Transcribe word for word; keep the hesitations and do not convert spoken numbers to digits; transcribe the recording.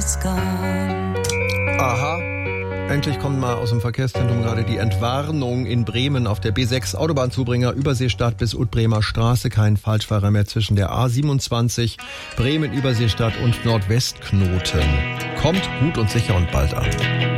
it's gone. Aha. Endlich kommt mal aus dem Verkehrszentrum gerade die Entwarnung in Bremen auf der B sechs Autobahnzubringer Überseestadt bis Utbremer Straße. Kein Falschfahrer mehr zwischen der A siebenundzwanzig, Bremen Überseestadt und Nordwestknoten. Kommt gut und sicher und bald an.